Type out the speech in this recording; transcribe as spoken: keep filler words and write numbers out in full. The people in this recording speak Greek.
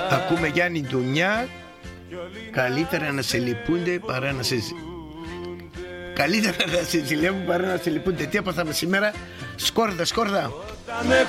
Ακούμε Γιάννη Ντουνιά. Καλύτερα να σε λυπούνται παρά να σε Καλύτερα να σε ζηλεύουν παρά να σε λυπούνται. Τι έπαθαμε σήμερα? Σκόρδα, σκόρδα.